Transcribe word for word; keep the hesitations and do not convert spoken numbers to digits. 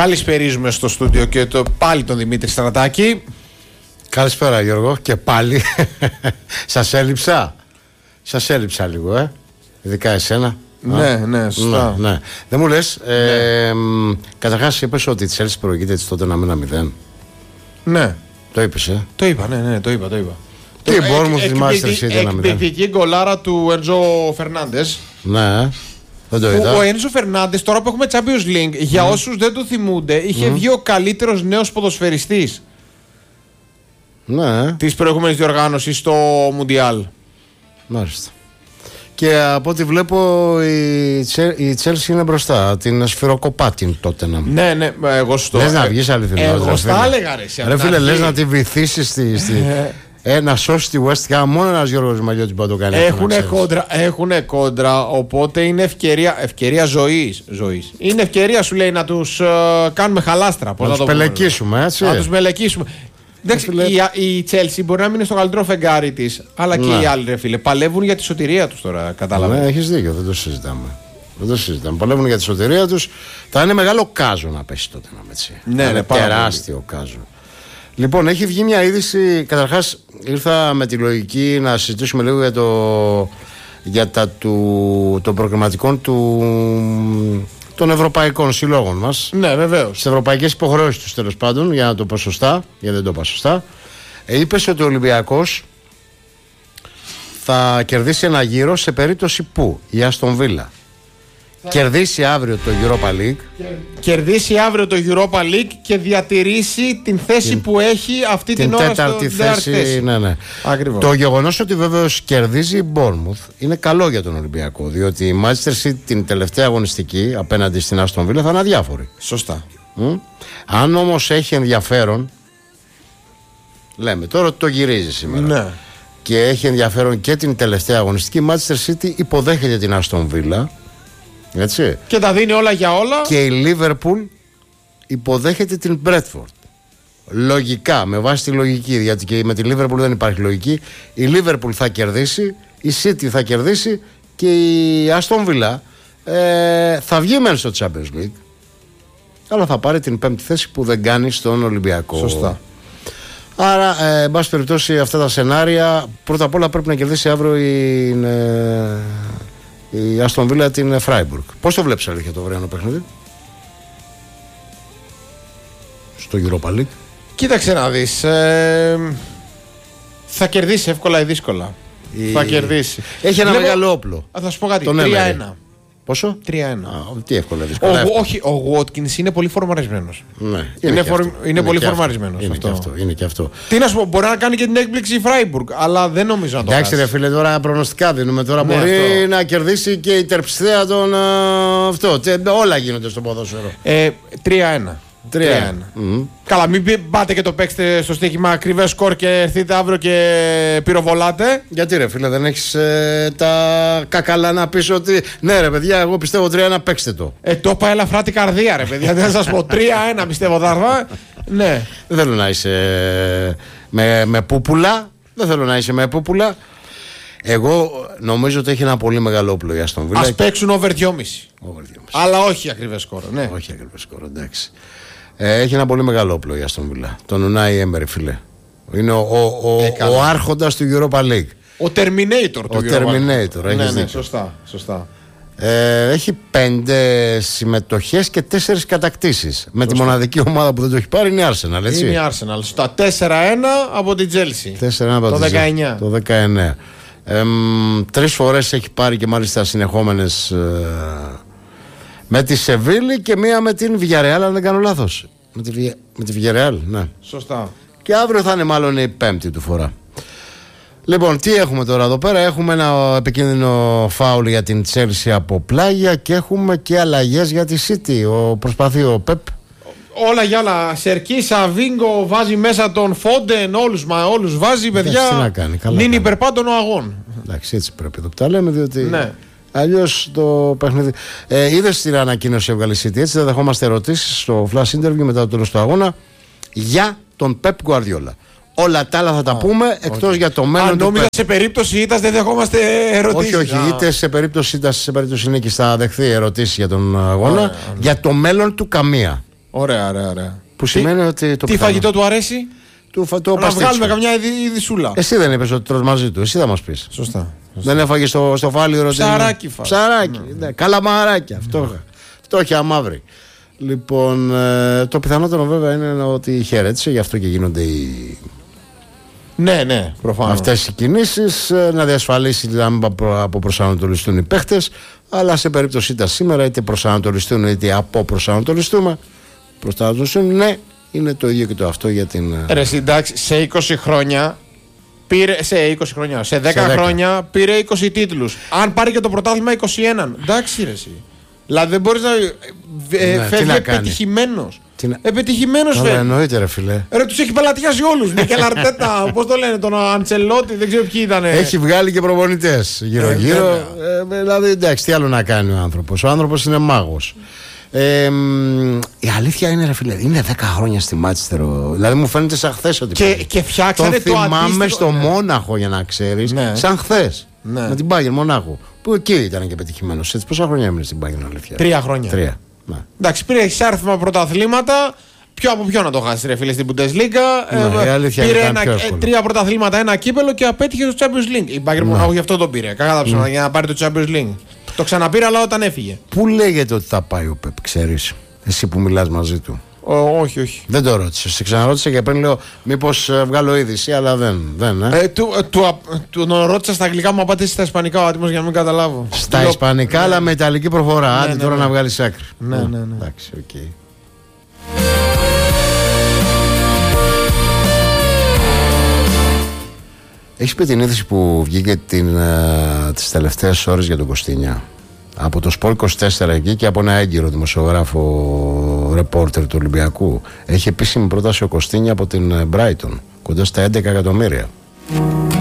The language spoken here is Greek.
Καλησπερίζουμε στο στούντιο και το, πάλι τον Δημήτρη Στρατάκη. Καλησπέρα Γιώργο και πάλι. Σας έλειψα. Σας έλειψα λίγο, ε. Ειδικά εσένα. Ναι, Α, ναι, σωστά. Ναι, ναι. Δεν μου λες, ναι. ε, καταρχάς είπες ότι η Chelsea προηγείται της τότε να μην ένα μηδέν. Ναι. Το είπες, ε. Το είπα, ναι, ναι, το είπα, το είπα. Τι η Bournemouth στη Manchester City ένα μηδέn. Εκπληκτική γκολάρα του Ένζο Φερνάντες. Ναι. Δεν το είδα. Ο Ένζο Φερνάντες, τώρα που έχουμε Champions League, για mm. όσους δεν το θυμούνται, είχε mm. βγει ο καλύτερος νέος ποδοσφαιριστής. Ναι. Της προηγούμενης διοργάνωσης στο Μουντιάλ. Μάλιστα. Και από ό,τι βλέπω η Chelsea είναι μπροστά. Την σφυροκοπάτην τότε να. Ναι, ναι, εγώ στο. Λες να βγεις αληθινός. Εγώ στα έλεγα ρε. Ρε φίλε, λες να τη βυθίσεις στη. στη... Ε, να σώσει τη West Ham, μόνο ένας Γιώργος Μαλιώτης μπορεί να το κάνει. Έχουνε κόντρα, έχουνε κόντρα, οπότε είναι ευκαιρία, ευκαιρία ζωής, ζωής. Είναι ευκαιρία σου λέει να τους uh, κάνουμε χαλάστρα. Να, να τους πελεκίσουμε, έτσι. Να τους μελεκίσουμε. Εντάξει, η, η Chelsea μπορεί να μην είναι στο καλύτερο φεγγάρι της, αλλά και ναι. οι άλλοι ρε φίλε παλεύουν για τη σωτηρία τους τώρα, κατάλαβες. Ναι, έχεις δίκιο, δεν το συζητάμε. Δεν το συζητάμε. Παλεύουν για τη σωτηρία τους. Θα είναι μεγάλο κάζο να πέσει τότε να έτσι. Ναι, είναι τεράστιο κάζο. Λοιπόν, έχει βγει μια είδηση. Καταρχάς, ήρθα με τη λογική να συζητήσουμε λίγο για το, για τα του, των προγραμματικών του, των ευρωπαϊκών συλλόγων μας. Ναι, βεβαίως. Τις ευρωπαϊκές υποχρεώσεις τους, τέλος πάντων, για να το πω σωστά, γιατί δεν το είπα σωστά. Ε, είπες ότι ο Ολυμπιακός θα κερδίσει ένα γύρο σε περίπτωση που η Άστον Βίλα κερδίσει αύριο το Europa League. Κερδίσει αύριο το Europa League και διατηρήσει την θέση την, που έχει αυτή την, την ώρα τέταρτη στο θέση. θέση. Ναι, ναι. Ακριβώς. Το γεγονός ότι βέβαιως κερδίζει η Bournemouth είναι καλό για τον Ολυμπιακό. Διότι η Manchester City την τελευταία αγωνιστική απέναντι στην Aston Villa θα είναι αδιάφορη. Σωστά. Mm? Αν όμως έχει ενδιαφέρον, λέμε τώρα ότι το γυρίζει σήμερα. Ναι. Και έχει ενδιαφέρον και την τελευταία αγωνιστική, η Manchester City υποδέχεται την Aston Villa. Έτσι. Και τα δίνει όλα για όλα. Και η Λίβερπουλ υποδέχεται την Μπρέτφορντ. Λογικά, με βάση τη λογική, γιατί και με τη Λίβερπουλ δεν υπάρχει λογική. Η Λίβερπουλ θα κερδίσει, η City θα κερδίσει και η Αστον Βίλα ε, θα βγει μεν στο Champions League, αλλά θα πάρει την πέμπτη θέση που δεν κάνει στον Ολυμπιακό. Σωστά. Άρα, ε, εν πάση περιπτώσει, αυτά τα σενάρια πρώτα απ' όλα πρέπει να κερδίσει αύριο η. Ε, η Αστον Βίλα την Φράιμπουργκ. Πώς το βλέπεις αλήθεια το αυριανό παιχνίδι στο Europa League? Κοίταξε να δεις, ε, θα κερδίσει εύκολα ή δύσκολα. η... Θα κερδίσει. Έχει ένα Βλέπω... μεγάλο όπλο. Θα σου πω κάτι, τρία ένα. Πόσο? τρία ένα. Α, τι εύκολα, δύσκολα. Ο, όχι, ο Watkins είναι πολύ φορμαρισμένος. Ναι, είναι, είναι, φορ... είναι, είναι πολύ και φορμαρισμένος. Είναι, αυτό. Και αυτό, είναι και αυτό. Τι να σου πω, μπορεί να κάνει και την έκπληξη η Φράιμπουργκ, αλλά δεν νομίζω να το κάνει. Εντάξει, ρε φίλε, τώρα προγνωστικά δίνουμε. Τώρα ναι, μπορεί αυτό. Να κερδίσει και η τερψιδέα των. Uh, αυτό. Όλα γίνονται στο ποδόσφαιρο. Ε, τρία ένα. τρία ένα. Mm-hmm. Καλά, μην πάτε και το παίξετε στο στοίχημα ακριβές σκορ και έρθετε αύριο και πυροβολάτε. Γιατί ρε φίλε, δεν έχεις ε, τα κακαλά να πεις ότι ναι ρε παιδιά, εγώ πιστεύω τρία ένα, παίξτε το. Ε, το είπα ελαφρά την καρδία ρε παιδιά, δεν θα σας πω τρία ένα πιστεύω θα έρθω. Ναι. Δεν θέλω να είσαι με, με πούπουλα, δεν θέλω να είσαι με πούπουλα. Εγώ νομίζω ότι έχει ένα πολύ μεγάλο όπλο η Αστον Βίλα. Ας παίξουν over δυόμισι. Αλλά όχι ακριβές σκορ, ναι. Όχι ακριβές σκορ, εντάξει. Ε, έχει ένα πολύ μεγάλο όπλο η Αστον Βίλα. Τον Unai Emery, φίλε. Είναι ο, ο, ο, ε, ο άρχοντας του Europa League. Ο Terminator του ο Europa Terminator, League. Ναι, ναι, σωστά, σωστά. Ε, έχει πέντε συμμετοχές και τέσσερις κατακτήσεις. Σωστά. Με τη μοναδική ομάδα που δεν το έχει πάρει είναι η Arsenal, έτσι. Είναι η Arsenal. Στα τέσσερα ένα από την Chelsea. τέσσερα ένα από το την δεκαεννιά. Το δεκαεννιά. Ε, τρεις φορές έχει πάρει και μάλιστα συνεχόμενες ε, με τη Σεβίλη και μία με την Villarreal, αν δεν κάνω λάθος. Με τη, με τη Villarreal, ναι. Σωστά. Και αύριο θα είναι μάλλον η πέμπτη του φορά. Λοιπόν, τι έχουμε τώρα εδώ πέρα? Έχουμε ένα επικίνδυνο φάουλ για την Chelsea από πλάγια και έχουμε και αλλαγές για τη City. Ο, προσπαθεί ο Πεπ. Όλα για άλλα. Σερκίσα, Βίγκο, βάζει μέσα τον Φόντεν, όλους, μα, όλους βάζει, παιδιά. Εντάξει, τι να κάνει, καλά είναι υπερπάντων ο αγών. Εντάξει, έτσι πρέπει εδώ που τα λέμε, διότι ναι. αλλιώς το παιχνίδι. Ε, είδες την ανακοίνωση έβγαλε η City, έτσι δεν δεχόμαστε ερωτήσεις στο flash interview μετά το τέλος του αγώνα για τον Pep Guardiola. Όλα τα άλλα θα τα oh, πούμε εκτός okay. για το μέλλον. Αν νόμιζα σε περίπτωση ήττας δεν δεχόμαστε ερωτήσεις. Όχι, όχι. Ah. Είτε σε περίπτωση ήττας, σε περίπτωση νίκης θα δεχθεί ερωτήσεις για τον αγώνα. Oh, yeah, yeah. Για το μέλλον του καμία. Ωραία, ωραία, ωραία. Που σημαίνει τι, ότι. Το τι πιθανό. φαγητό του αρέσει? Του φα, το να βγάλουμε καμιά ειδισούλα. Εσύ δεν είπες ότι τρως μαζί του, εσύ θα μας πεις. Σωστά. Δεν έφαγε στο, στο φάλιρο. Ψαράκι φάγε. Ψαράκι. Ναι. Ναι. Καλαμαράκι. Αυτό. Ναι. Αυτό έχει αμαύρη. Λοιπόν, ε, το πιθανότερο βέβαια είναι ότι χαιρέτησε, γι' αυτό και γίνονται οι. Ναι, ναι, προφανώς. Αυτές οι κινήσεις, ε, να διασφαλίσει να μην αποπροσανατολιστούν οι παίχτες, αλλά σε περίπτωση είτε σήμερα είτε προσανατολιστούν είτε αποπροσανατολιστούμε, προσανατολιστούν, ναι, είναι το ίδιο και το αυτό για την. Ρε, εντάξει, σε είκοσι χρόνια. Πήρε, σε είκοσι χρόνια, σε δέκα, σε δέκα χρόνια πήρε είκοσι τίτλους. Αν πάρει και το πρωτάθλημα είκοσι ένα. Εντάξει, ρε, εσύ. Δηλαδή δεν μπορείς να. Ε, ναι, φεύγει επιτυχημένος. Να... Επιτυχημένος φεύγει. Εννοείται, ρε φιλέ. Ρε, τους έχει πελατιάσει όλους. Μικέλ Αρτέτα, πώς το λένε, τον Αντσελότη, δεν ξέρω ποιοι ήταν. Έχει βγάλει και προπονητές γύρω-γύρω. Ε, ε, δηλαδή, εντάξει, τι άλλο να κάνει ο άνθρωπος. Ο άνθρωπος είναι μάγος. Ε, η αλήθεια είναι, ρε φίλε, είναι δέκα χρόνια στη Μάντσεστερ. Δηλαδή μου φαίνεται σαν χθες ότι. Και, και φτιάξανε το το θυμάμαι στο ναι. Μόναχο, για να ξέρεις. Ναι. Σαν χθες. Ναι. Με την Bayern Μονάχου. Που εκεί ήταν και πετυχημένος. Έτσι, πόσα χρόνια έμεινε στην Bayern, αλήθεια. Τρία χρόνια. Τρία. Ναι. Εντάξει, πήρε άρθμα πρωταθλήματα. Ποιο από ποιο να το χάσει, ρε φίλε, στην Bundesliga. Ναι, ε, πήρε ένα, ε, τρία πρωταθλήματα, ένα κύπελο και απέτυχε το Champions League. Η Bayern Μονάχου γι' αυτό το πήρε. Κακά τα ψέματα, για να πάρει το Champions League. Το ξαναπήρε, αλλά όταν έφυγε. Πού λέγεται ότι θα πάει ο Πεπ, ξέρεις, εσύ που μιλάς μαζί του? Ο, όχι, όχι. Δεν το ρώτησε. Σε ξαναρώτησα και πριν λέω μήπως ε, βγάλω είδηση, αλλά δεν. δεν ε. Ε, του, ε, του, του, του ρώτησα στα αγγλικά, μου απάντησε στα ισπανικά ο άτιμος για να μην καταλάβω. Στα Λο... ισπανικά, ναι. Αλλά με ιταλική προφορά. Άντε ναι, ναι, τώρα ναι. Να βγάλεις άκρη. Ναι, ναι, ναι. Εντάξει, οκ. Okay. Έχεις πει την είδηση που βγήκε την, uh, τις τελευταίες ώρες για τον Κωστίνια? Από το Σπορ είκοσι τέσσερα εκεί και από ένα έγκυρο δημοσιογράφο ρεπόρτερ του Ολυμπιακού. Έχει επίσημη πρόταση ο Κωστίνια από την Brighton, κοντά στα έντεκα εκατομμύρια.